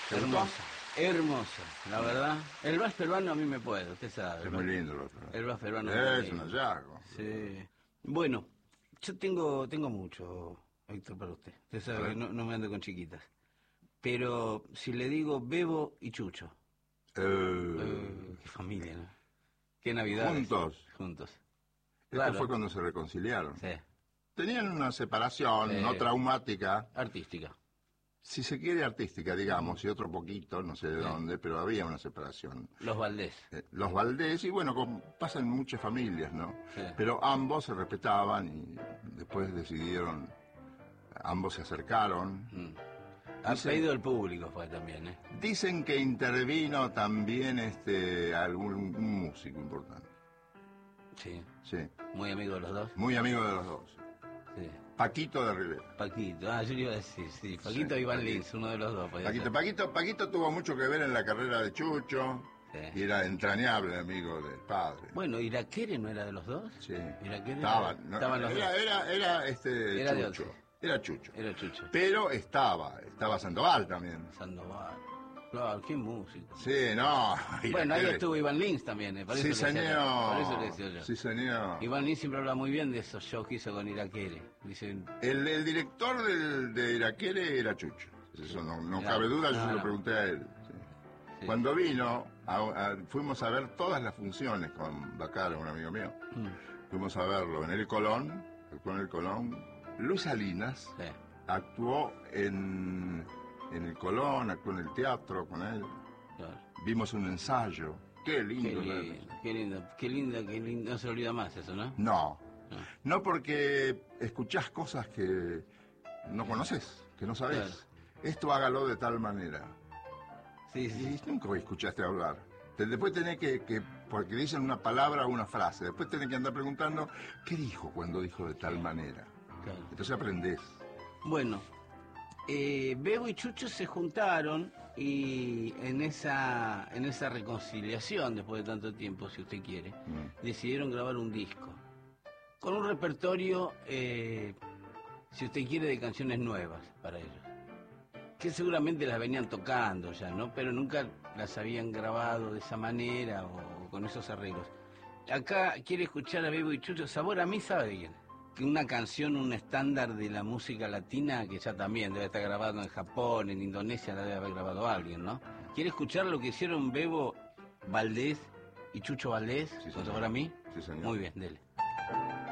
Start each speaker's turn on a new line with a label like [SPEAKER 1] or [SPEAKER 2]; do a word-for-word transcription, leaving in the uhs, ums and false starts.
[SPEAKER 1] Hermosa, hermosa, la verdad. El vals peruano a mí me puede, usted sabe.
[SPEAKER 2] Es muy lindo el vals peruano.
[SPEAKER 1] El vals peruano
[SPEAKER 2] es un hallazgo.
[SPEAKER 1] Sí. Bueno, yo tengo tengo mucho, Héctor, para usted. Usted sabe que no, no me ando con chiquitas. Pero si le digo Bebo y Chucho.
[SPEAKER 2] Eh...
[SPEAKER 1] Eh, qué familia, ¿no? Qué Navidad.
[SPEAKER 2] Juntos.
[SPEAKER 1] Juntos.
[SPEAKER 2] Esto
[SPEAKER 1] Claro.
[SPEAKER 2] fue cuando se reconciliaron.
[SPEAKER 1] Sí.
[SPEAKER 2] Tenían una separación
[SPEAKER 1] Sí.
[SPEAKER 2] no traumática.
[SPEAKER 1] Artística.
[SPEAKER 2] Si se quiere artística, digamos, y otro poquito, no sé de
[SPEAKER 1] Sí.
[SPEAKER 2] dónde, pero había una separación.
[SPEAKER 1] Los Valdés.
[SPEAKER 2] Eh, los Valdés, y bueno, como pasa en muchas familias, ¿no?
[SPEAKER 1] Sí.
[SPEAKER 2] Pero ambos se respetaban y después decidieron, ambos se acercaron.
[SPEAKER 1] Mm. Ha
[SPEAKER 2] Dicen-
[SPEAKER 1] pedido el público fue también, ¿eh?
[SPEAKER 2] Dicen que intervino también este algún un músico importante.
[SPEAKER 1] Sí.
[SPEAKER 2] Sí,
[SPEAKER 1] Muy amigo de los dos.
[SPEAKER 2] muy amigo de los dos.
[SPEAKER 1] Sí.
[SPEAKER 2] Paquito de Rivera.
[SPEAKER 1] Paquito, ah, yo le iba a decir, sí. Paquito
[SPEAKER 2] Sí,
[SPEAKER 1] y Iván
[SPEAKER 2] Paquito.
[SPEAKER 1] Lins, uno de los dos. podía
[SPEAKER 2] Paquito,
[SPEAKER 1] ser.
[SPEAKER 2] Paquito, Paquito tuvo mucho que ver en la carrera de Chucho.
[SPEAKER 1] Sí.
[SPEAKER 2] Y era entrañable amigo del padre.
[SPEAKER 1] Bueno, ¿Iraquere no era de los dos?
[SPEAKER 2] Sí.
[SPEAKER 1] Iraquere
[SPEAKER 2] Estaba,
[SPEAKER 1] era-
[SPEAKER 2] no,
[SPEAKER 1] estaban los
[SPEAKER 2] era,
[SPEAKER 1] dos.
[SPEAKER 2] era, era, este
[SPEAKER 1] Era de
[SPEAKER 2] Chucho.
[SPEAKER 1] once.
[SPEAKER 2] Era Chucho.
[SPEAKER 1] Era Chucho.
[SPEAKER 2] Pero estaba, estaba Sandoval también.
[SPEAKER 1] Sandoval. Claro, qué músico.
[SPEAKER 2] Sí, no.
[SPEAKER 1] Bueno, ahí
[SPEAKER 2] Iraquere.
[SPEAKER 1] estuvo Iván Lins también, ¿eh? Por eso
[SPEAKER 2] Sí,
[SPEAKER 1] le decía yo, por eso le
[SPEAKER 2] señor.
[SPEAKER 1] decía yo.
[SPEAKER 2] Sí, señor.
[SPEAKER 1] Iván Lins siempre habla muy bien de esos shows que hizo con Iraquere. Dicen,
[SPEAKER 2] El, el director del, de Iraquere era Chucho. Eso no, no
[SPEAKER 1] Claro.
[SPEAKER 2] cabe duda, yo
[SPEAKER 1] No,
[SPEAKER 2] se lo
[SPEAKER 1] no.
[SPEAKER 2] pregunté a él. sí.
[SPEAKER 1] sí.
[SPEAKER 2] Cuando vino, a- a- fuimos a ver todas las funciones con Bacaro, un amigo mío.
[SPEAKER 1] Mm,
[SPEAKER 2] Fuimos a verlo en el Colón, actuó en el Colón. Luis Salinas
[SPEAKER 1] sí,
[SPEAKER 2] actuó en, en el Colón, actuó en el teatro con él.
[SPEAKER 1] claro.
[SPEAKER 2] Vimos un ensayo. Qué
[SPEAKER 1] Qué
[SPEAKER 2] lindo. ¿no?
[SPEAKER 1] lindo, qué lindo, qué linda, qué lindo. No se olvida más eso, ¿no?
[SPEAKER 2] No,
[SPEAKER 1] No.
[SPEAKER 2] no porque escuchás cosas que no conoces, que no sabes. Esto hágalo de tal manera.
[SPEAKER 1] Sí, sí.
[SPEAKER 2] Y nunca escuchaste hablar. Te- Después tenés que, que, porque dicen una palabra o una frase, después tenés que andar preguntando, ¿qué dijo cuando dijo de tal manera?
[SPEAKER 1] Claro.
[SPEAKER 2] Entonces aprendés.
[SPEAKER 1] Bueno, eh, Bebo y Chucho se juntaron y en esa en esa reconciliación, después de tanto tiempo, si usted quiere,
[SPEAKER 2] Mm.
[SPEAKER 1] decidieron grabar un disco con un repertorio, eh, si usted quiere, de canciones nuevas para ellos, que seguramente las venían tocando ya, ¿no? Pero nunca las habían grabado de esa manera o con esos arreglos. Acá quiere escuchar a Bebo y Chucho. Sabor a mí, ¿sabe de quién? Que una canción, un estándar de la música latina, que ya también debe estar grabado en Japón, en Indonesia, la debe haber grabado alguien, ¿no? ¿Quiere escuchar lo que hicieron Bebo Valdés y Chucho Valdés?
[SPEAKER 2] Sí,
[SPEAKER 1] ¿Con
[SPEAKER 2] señor.
[SPEAKER 1] Sabor a mí?
[SPEAKER 2] Sí, señor.
[SPEAKER 1] Muy bien, dele.